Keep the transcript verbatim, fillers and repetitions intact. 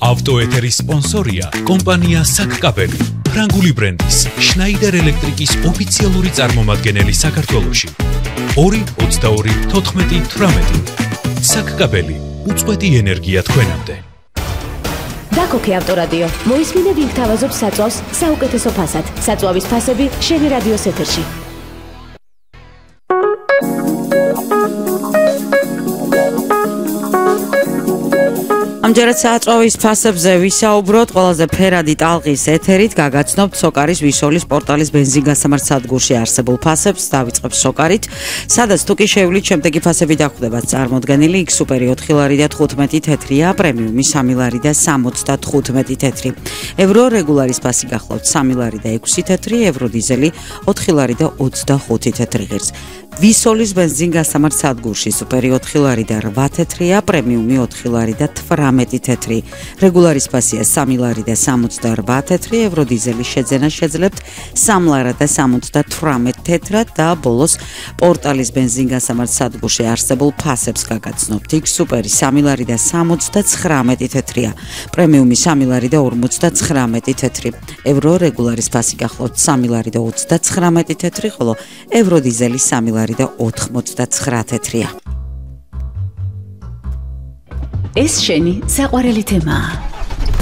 ავტოეთერის სპონსორია კომპანია საკკაბელი, ფრანგული ბრენდის შნაიდერ ელექტრიკის ოფიციალური წარმომადგენელი საქართველოში. ორი ოცდაორი თოთხმეტი თვრამეტი. საკკაბელი, უწყვეტი ენერგია თქვენამდე. დაკოქე ავტორადიო. მოისმინე ვინ გთავაზობს საწვავს საუკეთესო ფასად. საწვავის ფასები შენი რადიოს ეთერში. ამჯერად საწვავის ფასებზე ვისაუბროთ. ყველაზე ფერადი ტალღის ეთერით გაგაცნობთ სოკარის ვისოლის პორტალის ბენზინგასამართ სადგურში არსებულ ფასებს. დავიწყებ სოკარით, სადაც თუ კი შევლით, შემდეგი ფასები დახვდებათ წარმოდგენილი. იქ სუპერი ოთხი ლარი და თხუთმეტი თეთრია, პრემიუმი სამი ლარი და სამოცდათხუთმეტი თეთრი. ევრო რეგულარის ფასი გახლავთ სამი ლარი და ექვსი თეთრი, ევრო დიზელი ოთხი ლარი და ოცდახუთი თეთრი ღირს. ვისოლის ბენზინგასამართ სადგურში სუპერი ოთხი ლარი და რვა თეთრია, პრემიუმი ოთხი ლარი და თვრამეტი თეთრი. რეგულარის ფასია სამი ლარი და სამოცდარვა თეთრი, ევრო დიზელი შეძენა შეძლებთ სამი ლარი და სამოცდათვრამეტი თეთრად და ბოლოს პორტალის ბენზინგასამართ სადგურში არსებულ ფასებს გაგაცნობთ. იქ სუპერი სამი ლარი და სამოცდაცხრამეტი თეთრია, პრემიუმი სამი ლარი და ორმოცდაცხრამეტი თეთრი. ევრო რეგულარის ფასი გახლავთ სამი ლარი და ოცდაცხრამეტი თეთრი, ხოლო ევრო დიზელი სამი ლარი და ოთხმოცდაცხრა თეთრია. ეს შენი საყვარელი თემაა.